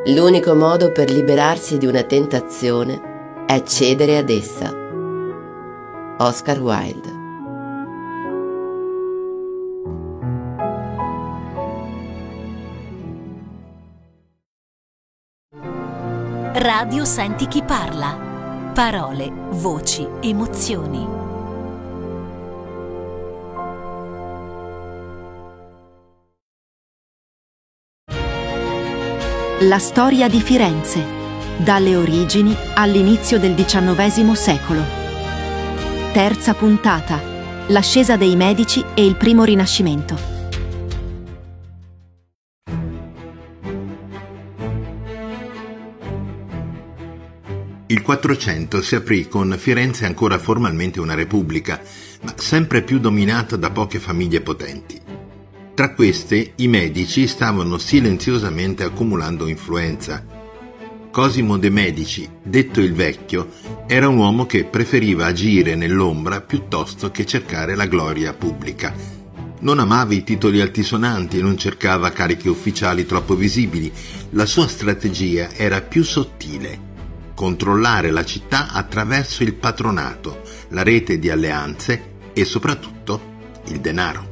L'unico modo per liberarsi di una tentazione è cedere ad essa. Oscar Wilde. Radio Senti chi parla. Parole, voci, emozioni. La storia di Firenze, dalle origini all'inizio del XIX secolo. Terza puntata, l'ascesa dei Medici e il primo Rinascimento. Il 400 si aprì con Firenze ancora formalmente una repubblica, ma sempre più dominata da poche famiglie potenti. Tra queste, i Medici stavano silenziosamente accumulando influenza. Cosimo de' Medici, detto il Vecchio, era un uomo che preferiva agire nell'ombra piuttosto che cercare la gloria pubblica. Non amava i titoli altisonanti e non cercava cariche ufficiali troppo visibili. La sua strategia era più sottile: controllare la città attraverso il patronato, la rete di alleanze e soprattutto il denaro.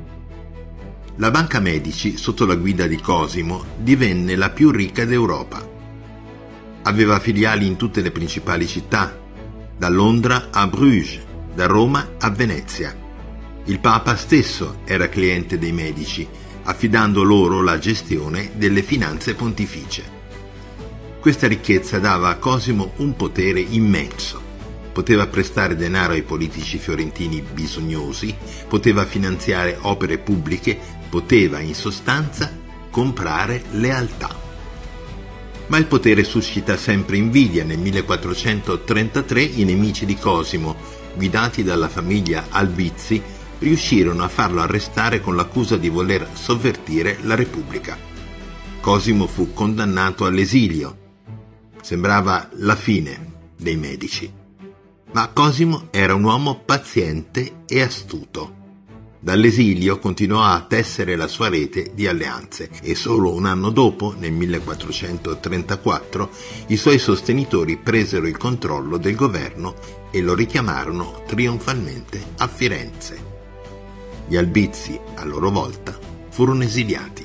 La Banca Medici, sotto la guida di Cosimo, divenne la più ricca d'Europa. Aveva filiali in tutte le principali città, da Londra a Bruges, da Roma a Venezia. Il Papa stesso era cliente dei Medici, affidando loro la gestione delle finanze pontificie. Questa ricchezza dava a Cosimo un potere immenso. Poteva prestare denaro ai politici fiorentini bisognosi, poteva finanziare opere pubbliche, poteva in sostanza comprare lealtà. Ma il potere suscita sempre invidia. Nel 1433 i nemici di Cosimo, guidati dalla famiglia Albizzi, riuscirono a farlo arrestare con l'accusa di voler sovvertire la Repubblica. Cosimo fu condannato all'esilio. Sembrava la fine dei Medici. Ma Cosimo era un uomo paziente e astuto. Dall'esilio continuò a tessere la sua rete di alleanze e solo un anno dopo, nel 1434, i suoi sostenitori presero il controllo del governo e lo richiamarono trionfalmente a Firenze. Gli Albizzi, a loro volta, furono esiliati.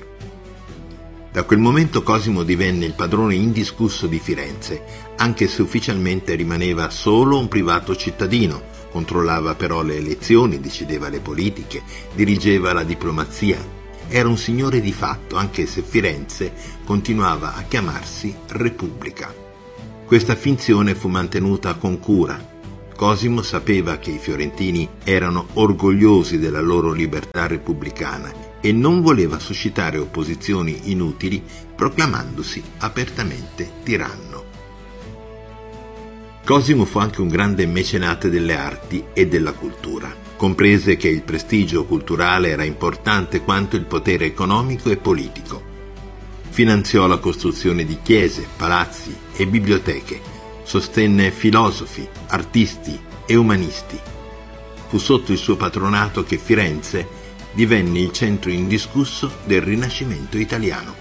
Da quel momento Cosimo divenne il padrone indiscusso di Firenze, anche se ufficialmente rimaneva solo un privato cittadino. Controllava però le elezioni, decideva le politiche, dirigeva la diplomazia. Era un signore di fatto, anche se Firenze continuava a chiamarsi Repubblica. Questa finzione fu mantenuta con cura. Cosimo sapeva che i fiorentini erano orgogliosi della loro libertà repubblicana e non voleva suscitare opposizioni inutili proclamandosi apertamente tiranno. Cosimo fu anche un grande mecenate delle arti e della cultura. Comprese che il prestigio culturale era importante quanto il potere economico e politico. Finanziò la costruzione di chiese, palazzi e biblioteche. Sostenne filosofi, artisti e umanisti. Fu sotto il suo patronato che Firenze divenne il centro indiscusso del Rinascimento italiano.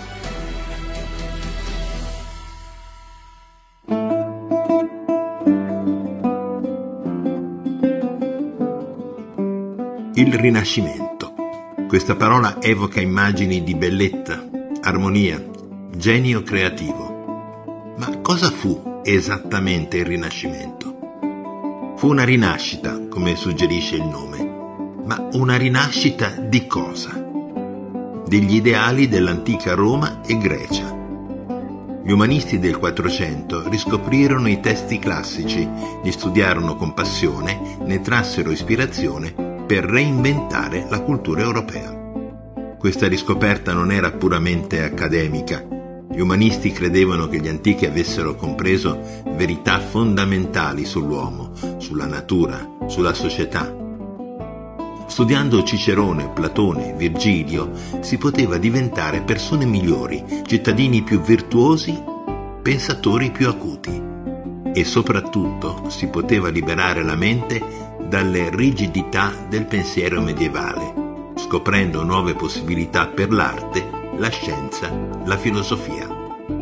Il Rinascimento. Questa parola evoca immagini di bellezza, armonia, genio creativo. Ma cosa fu esattamente il Rinascimento? Fu una rinascita, come suggerisce il nome. Ma una rinascita di cosa? Degli ideali dell'antica Roma e Grecia. Gli umanisti del 400 riscoprirono i testi classici, li studiarono con passione, ne trassero ispirazione per reinventare la cultura europea. Questa riscoperta non era puramente accademica. Gli umanisti credevano che gli antichi avessero compreso verità fondamentali sull'uomo, sulla natura, sulla società. Studiando Cicerone, Platone, Virgilio, si poteva diventare persone migliori, cittadini più virtuosi, pensatori più acuti. E soprattutto si poteva liberare la mente dalle rigidità del pensiero medievale, scoprendo nuove possibilità per l'arte, la scienza, la filosofia.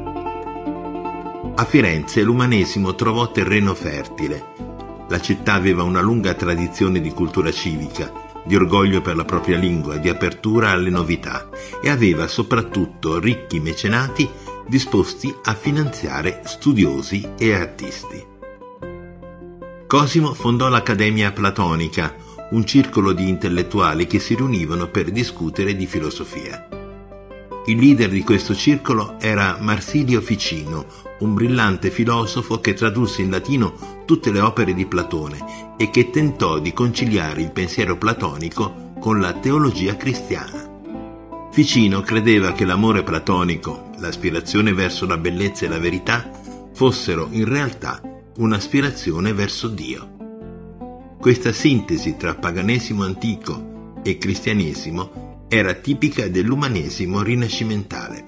A Firenze l'umanesimo trovò terreno fertile. La città aveva una lunga tradizione di cultura civica, di orgoglio per la propria lingua, di apertura alle novità, e aveva soprattutto ricchi mecenati disposti a finanziare studiosi e artisti. Cosimo fondò l'Accademia Platonica, un circolo di intellettuali che si riunivano per discutere di filosofia. Il leader di questo circolo era Marsilio Ficino, un brillante filosofo che tradusse in latino tutte le opere di Platone e che tentò di conciliare il pensiero platonico con la teologia cristiana. Ficino credeva che l'amore platonico, l'aspirazione verso la bellezza e la verità, fossero in realtà un'aspirazione verso Dio. Questa sintesi tra paganesimo antico e cristianesimo era tipica dell'umanesimo rinascimentale.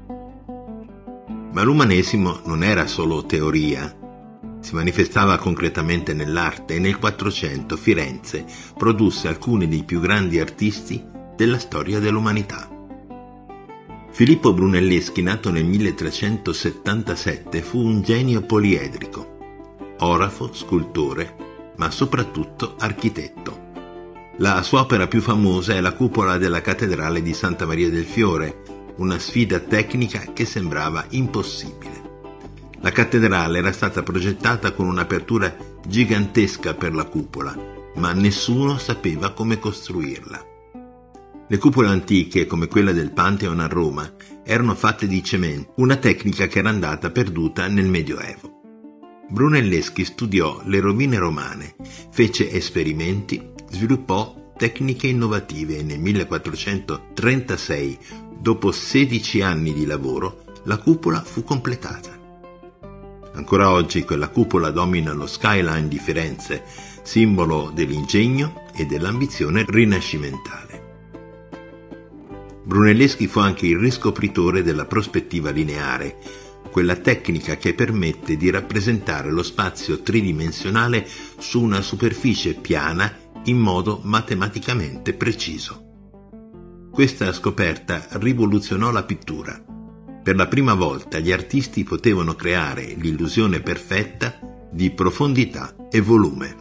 Ma l'umanesimo non era solo teoria, si manifestava concretamente nell'arte e nel 400 Firenze produsse alcuni dei più grandi artisti della storia dell'umanità. Filippo Brunelleschi, nato nel 1377, fu un genio poliedrico, orafo, scultore, ma soprattutto architetto. La sua opera più famosa è la cupola della cattedrale di Santa Maria del Fiore, una sfida tecnica che sembrava impossibile. La cattedrale era stata progettata con un'apertura gigantesca per la cupola, ma nessuno sapeva come costruirla. Le cupole antiche, come quella del Pantheon a Roma, erano fatte di cemento, una tecnica che era andata perduta nel Medioevo. Brunelleschi studiò le rovine romane, fece esperimenti, sviluppò tecniche innovative e nel 1436, dopo 16 anni di lavoro, la cupola fu completata. Ancora oggi quella cupola domina lo skyline di Firenze, simbolo dell'ingegno e dell'ambizione rinascimentale. Brunelleschi fu anche il riscopritore della prospettiva lineare, quella tecnica che permette di rappresentare lo spazio tridimensionale su una superficie piana in modo matematicamente preciso. Questa scoperta rivoluzionò la pittura. Per la prima volta gli artisti potevano creare l'illusione perfetta di profondità e volume.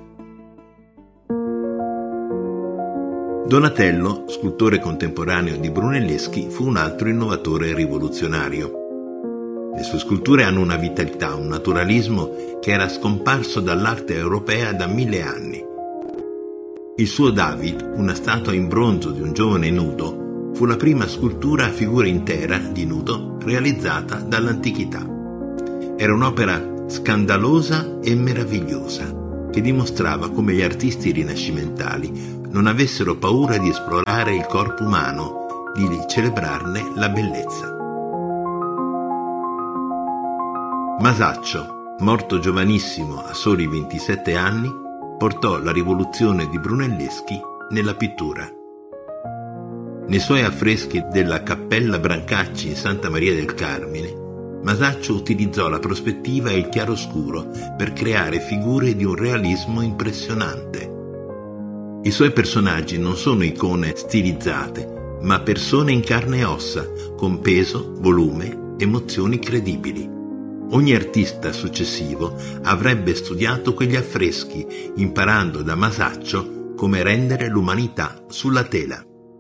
Donatello, scultore contemporaneo di Brunelleschi, fu un altro innovatore rivoluzionario. Le sue sculture hanno una vitalità, un naturalismo che era scomparso dall'arte europea da 1000 anni. Il suo David, una statua in bronzo di un giovane nudo, fu la prima scultura a figura intera di nudo realizzata dall'antichità. Era un'opera scandalosa e meravigliosa che dimostrava come gli artisti rinascimentali non avessero paura di esplorare il corpo umano, di celebrarne la bellezza. Masaccio, morto giovanissimo a soli 27 anni, portò la rivoluzione di Brunelleschi nella pittura. Nei suoi affreschi della Cappella Brancacci in Santa Maria del Carmine, Masaccio utilizzò la prospettiva e il chiaroscuro per creare figure di un realismo impressionante. I suoi personaggi non sono icone stilizzate, ma persone in carne e ossa, con peso, volume, emozioni credibili. Ogni artista successivo avrebbe studiato quegli affreschi, imparando da Masaccio come rendere l'umanità sulla tela.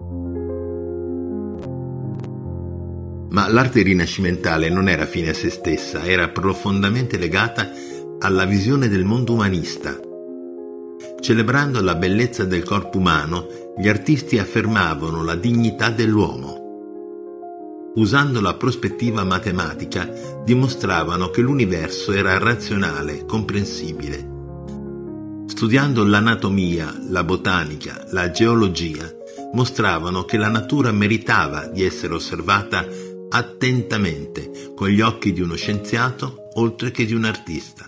Ma l'arte rinascimentale non era fine a se stessa, era profondamente legata alla visione del mondo umanista. Celebrando la bellezza del corpo umano, gli artisti affermavano la dignità dell'uomo. Usando la prospettiva matematica, dimostravano che l'universo era razionale, comprensibile. Studiando l'anatomia, la botanica, la geologia, mostravano che la natura meritava di essere osservata attentamente, con gli occhi di uno scienziato oltre che di un artista.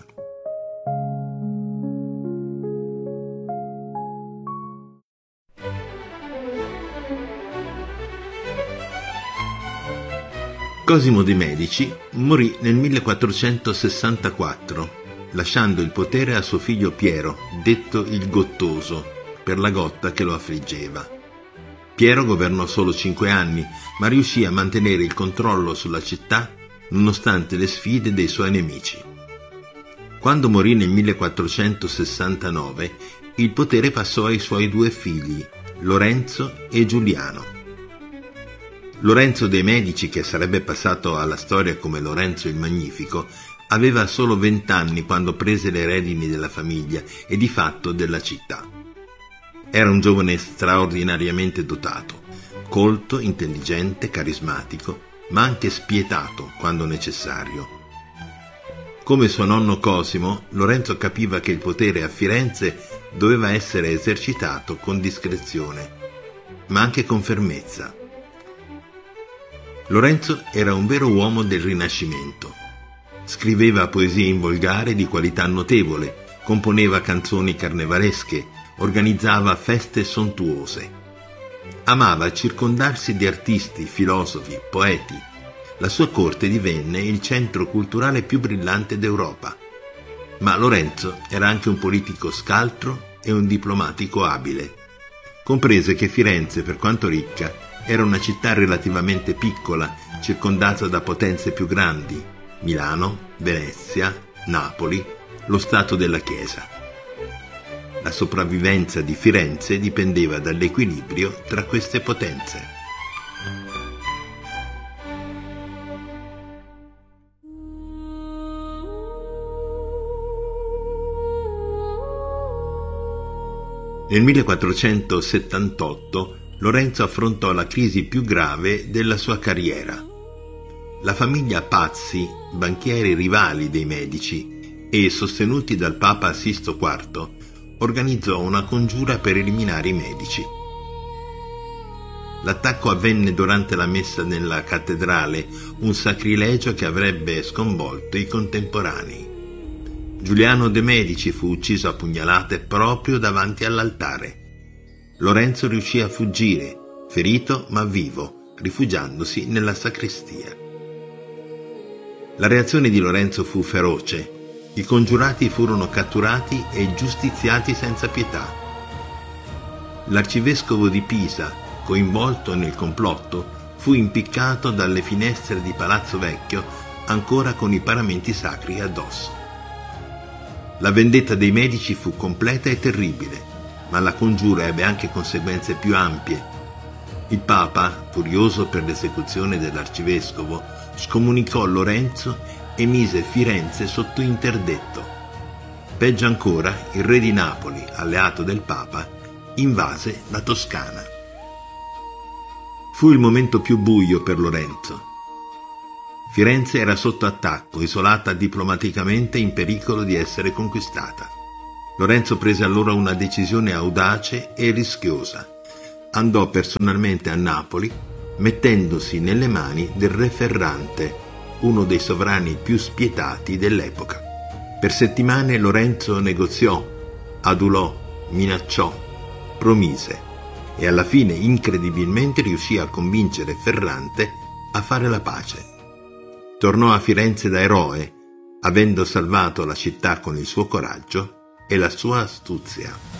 Cosimo de' Medici morì nel 1464, lasciando il potere a suo figlio Piero, detto il Gottoso, per la gotta che lo affliggeva. Piero governò solo 5 anni, ma riuscì a mantenere il controllo sulla città nonostante le sfide dei suoi nemici. Quando morì nel 1469, il potere passò ai suoi due figli, Lorenzo e Giuliano. Lorenzo dei Medici, che sarebbe passato alla storia come Lorenzo il Magnifico, aveva solo 20 anni quando prese le redini della famiglia e di fatto della città. Era un giovane straordinariamente dotato, colto, intelligente, carismatico, ma anche spietato quando necessario. Come suo nonno Cosimo, Lorenzo capiva che il potere a Firenze doveva essere esercitato con discrezione, ma anche con fermezza. Lorenzo era un vero uomo del Rinascimento. Scriveva poesie in volgare di qualità notevole, componeva canzoni carnevalesche, organizzava feste sontuose. Amava circondarsi di artisti, filosofi, poeti. La sua corte divenne il centro culturale più brillante d'Europa. Ma Lorenzo era anche un politico scaltro e un diplomatico abile. Comprese che Firenze, per quanto ricca, era una città relativamente piccola, circondata da potenze più grandi: Milano, Venezia, Napoli, lo Stato della Chiesa. La sopravvivenza di Firenze dipendeva dall'equilibrio tra queste potenze. Nel 1478 Lorenzo affrontò la crisi più grave della sua carriera. La famiglia Pazzi, banchieri rivali dei Medici e sostenuti dal Papa Sisto IV, organizzò una congiura per eliminare i Medici. L'attacco avvenne durante la messa nella cattedrale, un sacrilegio che avrebbe sconvolto i contemporanei. Giuliano de' Medici fu ucciso a pugnalate proprio davanti all'altare. Lorenzo riuscì a fuggire, ferito ma vivo, rifugiandosi nella sacrestia. La reazione di Lorenzo fu feroce. I congiurati furono catturati e giustiziati senza pietà. L'arcivescovo di Pisa, coinvolto nel complotto, fu impiccato dalle finestre di Palazzo Vecchio, ancora con i paramenti sacri addosso. La vendetta dei Medici fu completa e terribile, ma la congiura ebbe anche conseguenze più ampie. Il Papa, furioso per l'esecuzione dell'arcivescovo, scomunicò Lorenzo e mise Firenze sotto interdetto. Peggio ancora, il re di Napoli, alleato del Papa, invase la Toscana. Fu il momento più buio per Lorenzo. Firenze era sotto attacco, isolata diplomaticamente, in pericolo di essere conquistata. Lorenzo prese allora una decisione audace e rischiosa. Andò personalmente a Napoli, mettendosi nelle mani del re Ferrante, uno dei sovrani più spietati dell'epoca. Per settimane Lorenzo negoziò, adulò, minacciò, promise e alla fine incredibilmente riuscì a convincere Ferrante a fare la pace. Tornò a Firenze da eroe, avendo salvato la città con il suo coraggio e la sua astuzia.